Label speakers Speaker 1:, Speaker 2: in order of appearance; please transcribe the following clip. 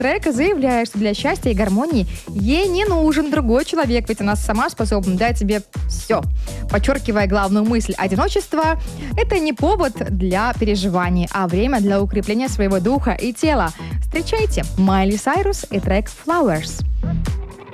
Speaker 1: Трек заявляет, что для счастья и гармонии ей не нужен другой человек, ведь она сама способна дать тебе все. Подчеркивая главную мысль: одиночество – это не повод для переживаний, а время для укрепления своего духа и тела. Встречайте Майли Сайрус и трек «Flowers».